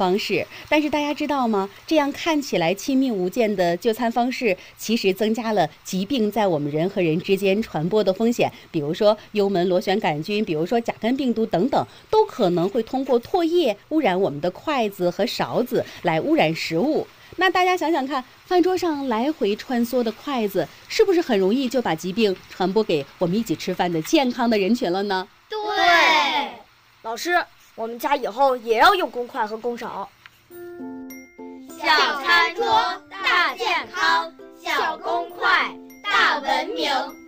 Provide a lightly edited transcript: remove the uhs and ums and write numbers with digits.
方式。但是大家知道吗？这样看起来亲密无间的就餐方式，其实增加了疾病在我们人和人之间传播的风险。比如说幽门螺旋杆菌，比如说甲肝病毒等等，都可能会通过唾液污染我们的筷子和勺子，来污染食物。那大家想想看，饭桌上来回穿梭的筷子，是不是很容易就把疾病传播给我们一起吃饭的健康的人群了呢？ 对， 老师，我们家以后也要用公筷和公勺。 小餐桌大健康，小公筷大文明。